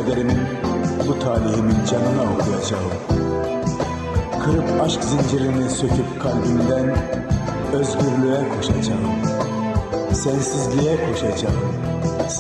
kaderimin, bu talihimin canına okuyacağım. Kırıp aşk zincirini söküp kalbimden, özgürlüğe koşacağım. Sensizliğe koşacağım.